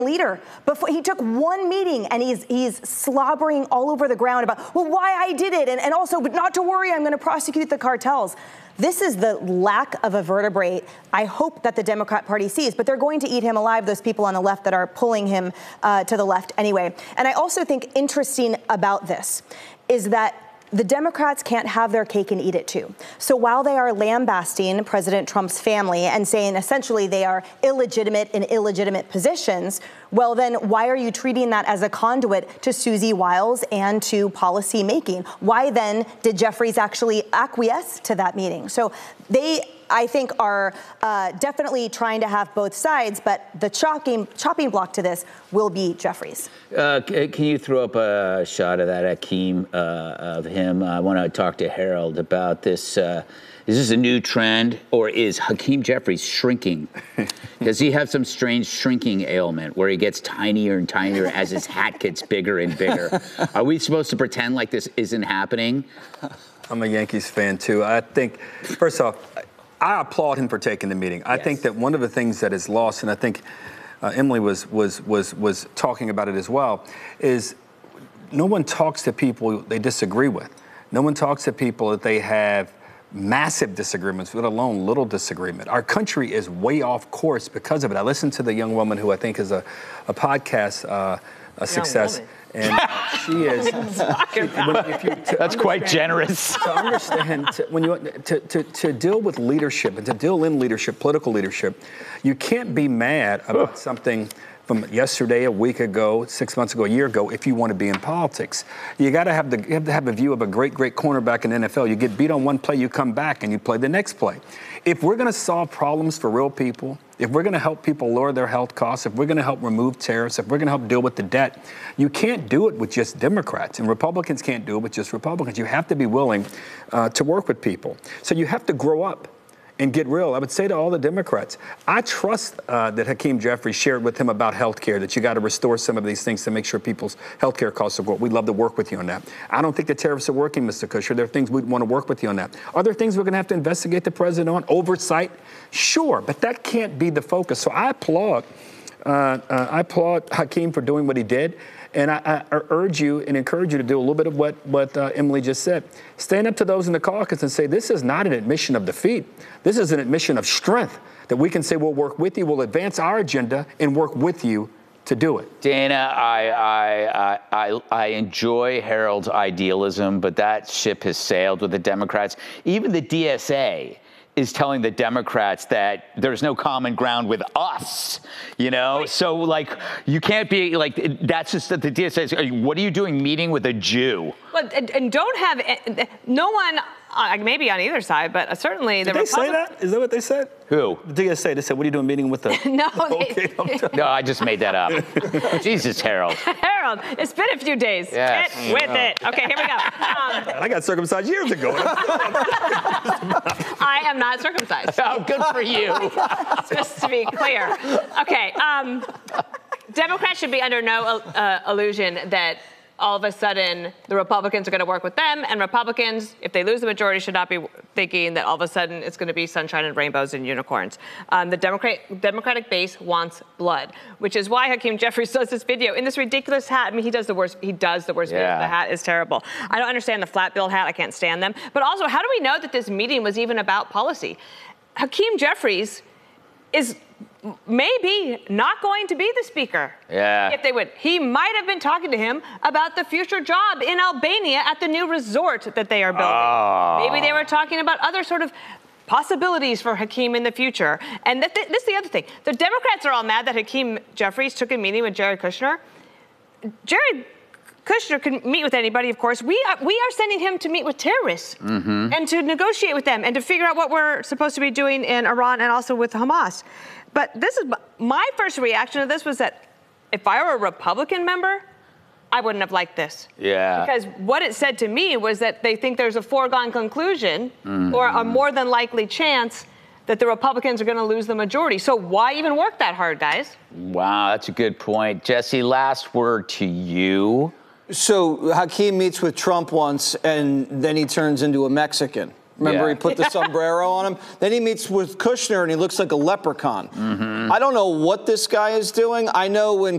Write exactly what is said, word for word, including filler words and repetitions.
leader. Before he took one meeting and he's he's slobbering all over the ground about, well, why I did it, and, and also, but not to worry, I'm going to prosecute the cartels. This is the lack of a vertebrae I hope that the Democrat Party sees, but they're going to eat him alive, those people on the left that are pulling him uh, to the left anyway. And I also think interesting about this is that the Democrats can't have their cake and eat it too. So while they are lambasting President Trump's family and saying essentially they are illegitimate in illegitimate positions, well then why are you treating that as a conduit to Susie Wiles and to policy making? Why then did Jeffries actually acquiesce to that meeting? So they, I think, are uh, definitely trying to have both sides, but the chopping, chopping block to this will be Jeffries. Uh, can you throw up a shot of that, Hakeem, uh, of him? I want to talk to Harold about this. Uh, is this a new trend, or is Hakeem Jeffries shrinking? Does he have some strange shrinking ailment where he gets tinier and tinier as his hat gets bigger and bigger? Are we supposed to pretend like this isn't happening? I'm a Yankees fan, too. I think, first off, I applaud him for taking the meeting. I yes. think that one of the things that is lost, and I think uh, Emily was was was was talking about it as well, is no one talks to people they disagree with. No one talks to people that they have massive disagreements, let alone little disagreement. Our country is way off course because of it. I listened to the young woman who I think is a, a podcast uh, a success. And uh, she is. She, when, if you, That's quite generous. To understand, to, when you to, to to deal with leadership and to deal in leadership, political leadership, you can't be mad about something from yesterday, a week ago, six months ago, a year ago, if you want to be in politics. You got to have the you have to have a view of a great, great cornerback in the N F L. You get beat on one play, you come back and you play the next play. If we're going to solve problems for real people, if we're going to help people lower their health costs, if we're going to help remove tariffs, if we're going to help deal with the debt, you can't do it with just Democrats, and Republicans can't do it with just Republicans. You have to be willing uh, to work with people. So you have to grow up and get real. I would say to all the Democrats, I trust uh, that Hakeem Jeffries shared with him about health care, that you got to restore some of these things to make sure people's health care costs will go up. We'd love to work with you on that. I don't think the tariffs are working, Mister Kushner. There are things we'd want to work with you on that. Are there things we're going to have to investigate the president on? Oversight? Sure, but that can't be the focus. So I applaud, uh, uh, I applaud Hakeem for doing what he did. And I, I urge you and encourage you to do a little bit of what, what uh, Emily just said. Stand up to those in the caucus and say, this is not an admission of defeat. This is an admission of strength, that we can say we'll work with you, we'll advance our agenda and work with you to do it. Dana, I, I, I, I enjoy Harold's idealism, but that ship has sailed with the Democrats. Even the D S A is telling the Democrats that there's no common ground with us, you know? So, like, you can't be, like, that's just that the D S A is, what are you doing meeting with a Jew? Well, and, and don't have, no one, uh, maybe on either side, but certainly the Did they say that? Is that what they said? Who? The D S A, they said, what are you doing meeting with the... no, okay, they, no, I just made that up. Jesus, Harold. Harold, it's been a few days. Yes. Get with it. Okay, here we go. Um, I got circumcised years ago. I am not circumcised. Oh, good for you. Just to be clear. Okay, um, Democrats should be under no uh, illusion that all of a sudden the Republicans are going to work with them, and Republicans, if they lose the majority, should not be thinking that all of a sudden it's going to be sunshine and rainbows and unicorns. Um, the Democrat, Democratic base wants blood, which is why Hakeem Jeffries does this video in this ridiculous hat. I mean, he does the worst. He does the worst. Yeah. Video. The hat is terrible. I don't understand the flat bill hat. I can't stand them. But also, how do we know that this meeting was even about policy? Hakeem Jeffries is maybe not going to be the speaker. Yeah. If they would. He might have been talking to him about the future job in Albania at the new resort that they are building. Oh. Maybe they were talking about other sort of possibilities for Hakeem in the future. And th- th- this is the other thing. The Democrats are all mad that Hakeem Jeffries took a meeting with Jared Kushner. Jared Kushner can meet with anybody, of course. We are, we are sending him to meet with terrorists mm-hmm. and to negotiate with them and to figure out what we're supposed to be doing in Iran and also with Hamas. But this is my first reaction to this was that if I were a Republican member, I wouldn't have liked this. Yeah. Because what it said to me was that they think there's a foregone conclusion mm-hmm. or a more than likely chance that the Republicans are going to lose the majority. So why even work that hard, guys? Wow, that's a good point. Jesse, last word to you. So Hakeem meets with Trump once, and then he turns into a Mexican. Remember, Yeah. he put the sombrero on him. Then he meets with Kushner, and he looks like a leprechaun. Mm-hmm. I don't know what this guy is doing. I know when